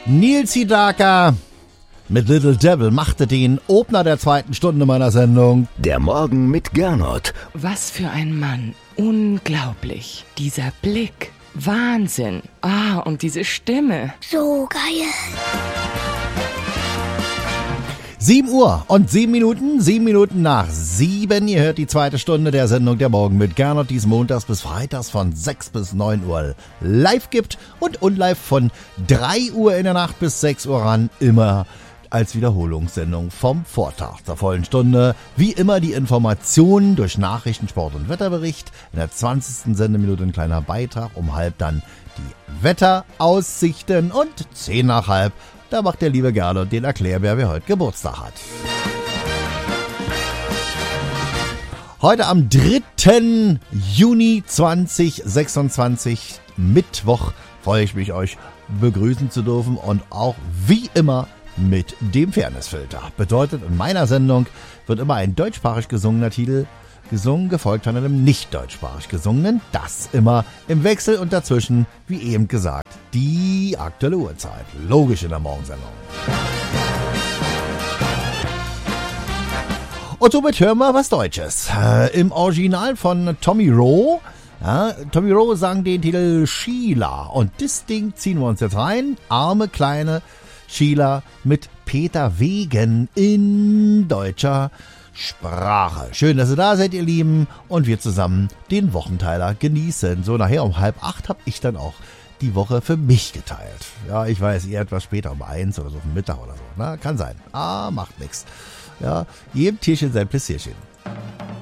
Nils Hidaka mit Little Devil machte den Opener der zweiten Stunde meiner Sendung. Der Morgen mit Gernot. Was für ein Mann. Unglaublich. Dieser Blick. Wahnsinn. Und diese Stimme. So geil. 7 Uhr und 7 Minuten, 7 Minuten nach 7. Ihr hört die zweite Stunde der Sendung Der Morgen mit Gernot, die es montags bis freitags von 6 bis 9 Uhr live gibt und unlive von 3 Uhr in der Nacht bis 6 Uhr ran, immer als Wiederholungssendung vom Vortag zur vollen Stunde. Wie immer die Informationen durch Nachrichten, Sport und Wetterbericht. In der 20. Sendeminute ein kleiner Beitrag, um halb dann die Wetteraussichten und 10 nach halb. Da macht der liebe Gernot den Erklärbär, wer heute Geburtstag hat. Heute am 3. Juni 2026, Mittwoch, freue ich mich, euch begrüßen zu dürfen und auch wie immer mit dem Fairnessfilter. Bedeutet, in meiner Sendung wird immer ein deutschsprachig gesungener Titel gesungen, gefolgt von einem nicht deutschsprachig gesungenen. Das immer im Wechsel und dazwischen, wie eben gesagt, die aktuelle Uhrzeit. Logisch in der Morgensendung. Und somit hören wir was Deutsches. Im Original von Tommy Rowe. Tommy Rowe sang den Titel Sheila. Und das Ding ziehen wir uns jetzt rein. Arme kleine Sheila mit Peter Wegen in deutscher Sprache. Schön, dass ihr da seid, ihr Lieben. Und wir zusammen den Wochenteiler genießen. So nachher um 7:30 habe ich dann auch die Woche für mich geteilt. Ja, ich weiß, ihr etwas später um 1 oder so, um Mittag oder so. Na, kann sein. Macht nichts. Ja, jedem Tierchen sein Pläsierchen.